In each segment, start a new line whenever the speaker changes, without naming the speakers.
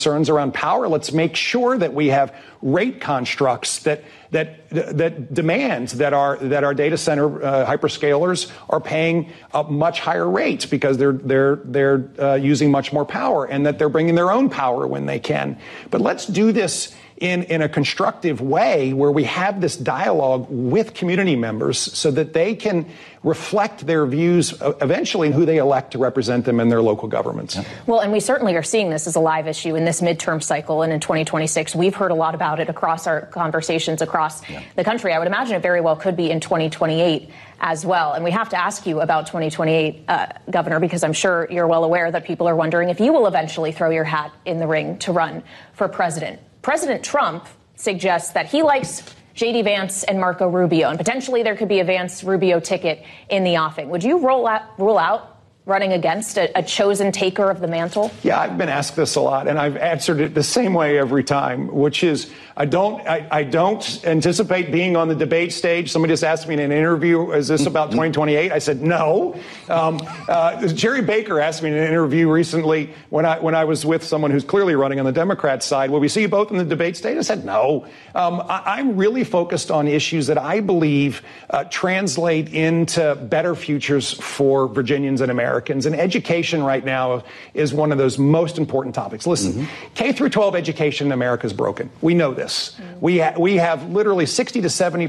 concerns around power. Let's make sure that we have rate constructs that demands that our data center hyperscalers are paying much higher rates because they're using much more power, and that they're bringing their own power when they can. But let's do this in a constructive way where we have this dialogue with community members so that they can reflect their views eventually in who they elect to represent them in their local governments.
Well, and we certainly are seeing this as a live issue in this midterm cycle and in 2026. We've heard a lot about it across our conversations across the country. I would imagine it very well could be in 2028 as well. And we have to ask you about 2028, Governor, because I'm sure you're well aware that people are wondering if you will eventually throw your hat in the ring to run for president. President Trump suggests that he likes J.D. Vance and Marco Rubio, and potentially there could be a Vance-Rubio ticket in the offing. Would you rule out running against a chosen taker of the mantle?
Yeah, I've been asked this a lot, and I've answered it the same way every time, which is I don't anticipate being on the debate stage. Somebody just asked me in an interview, is this about 2028? I said no. Jerry Baker asked me in an interview recently when I was with someone who's clearly running on the Democrat side, will we see you both in the debate stage? I said no. I'm really focused on issues that I believe translate into better futures for Virginians and Americans. And education right now is one of those most important topics. Listen, K through 12 education in America is broken. We know this. We have literally 60 to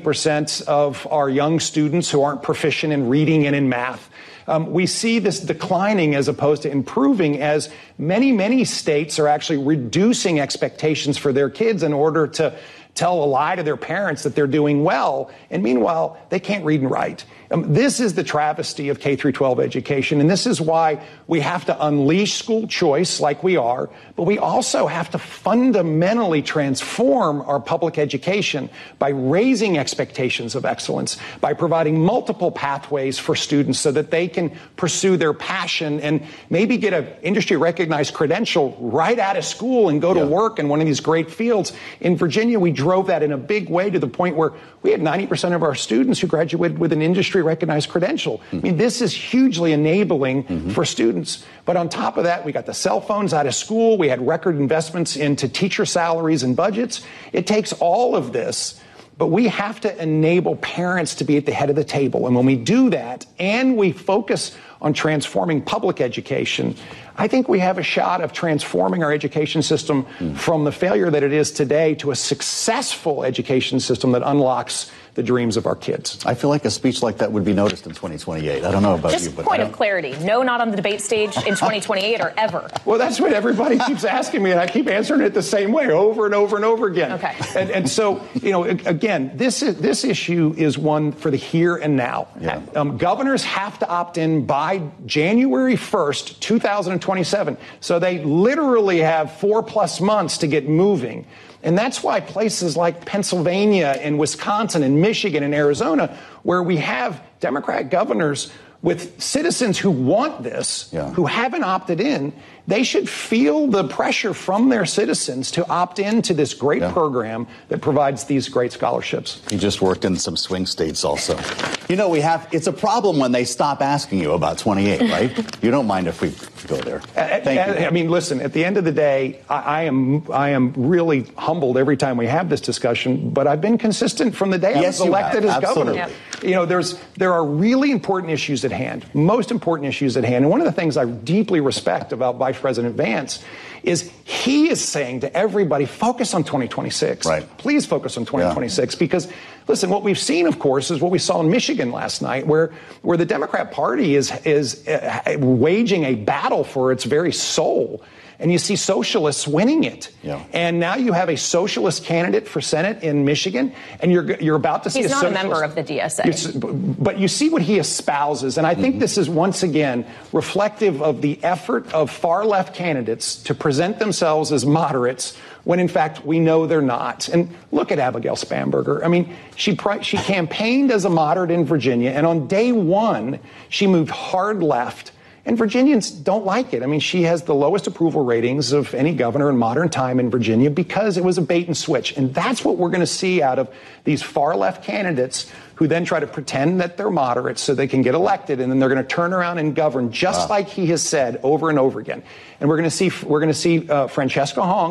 70% of our young students who aren't proficient in reading and in math. We see this declining as opposed to improving as many states are actually reducing expectations for their kids in order to tell a lie to their parents that they're doing well. And meanwhile, they can't read and write. This is the travesty of K through 12 education. And this is why we have to unleash school choice like we are. But we also have to fundamentally transform our public education by raising expectations of excellence, by providing multiple pathways for students so that they can pursue their passion and maybe get an industry recognized credential right out of school and go to work in one of these great fields. In Virginia, we drove that in a big way to the point where we had 90% of our students who graduated with an industry recognized credential. I mean, this is hugely enabling for students. But on top of that, we got the cell phones out of school. We had record investments into teacher salaries and budgets. It takes all of this, but we have to enable parents to be at the head of the table. And when we do that and we focus on transforming public education, I think we have a shot of transforming our education system from the failure that it is today to a successful education system that unlocks the dreams of our kids.
I feel like a speech like that would be noticed in 2028. I don't know about you, but...
Just point of clarity. No, not on the debate stage in 2028 or ever.
Well, that's what everybody keeps asking me, and I keep answering it the same way over and over and over again.
Okay.
And so, again, this issue is one for the here and now.
Yeah.
Governors have to opt in by January 1st, 2027. So they literally have 4+ months to get moving. And that's why places like Pennsylvania and Wisconsin and Michigan and Arizona, where we have Democrat governors with citizens who want this, who haven't opted in, they should feel the pressure from their citizens to opt into this great program that provides these great scholarships.
He just worked in some swing states also. It's a problem when they stop asking you about 28, right? You don't mind if we go there. Thank you.
I mean, listen, at the end of the day, I am really humbled every time we have this discussion, but I've been consistent from the day I was elected as governor. There are really important issues at hand, most important issues at hand. And one of the things I deeply respect about Vice President Vance is he is saying to everybody, focus on 2026.
Right.
Please focus on 2026 because, listen, what we've seen, of course, is what we saw in Michigan last night where the Democrat Party is waging a battle for its very soul. And you see socialists winning it. Yeah. And now you have a socialist candidate for Senate in Michigan, and you're about to see
He's not a member of the DSA.
But you see what he espouses, and I think this is once again reflective of the effort of far-left candidates to present themselves as moderates when, in fact, we know they're not. And look at Abigail Spanberger. I mean, she campaigned as a moderate in Virginia, and on day one, she moved hard left And Virginians don't like it. I mean, she has the lowest approval ratings of any governor in modern time in Virginia because it was a bait and switch. And that's what we're going to see out of these far left candidates who then try to pretend that they're moderates so they can get elected. And then they're going to turn around and govern just like he has said over and over again. And we're going to see Francesca Hong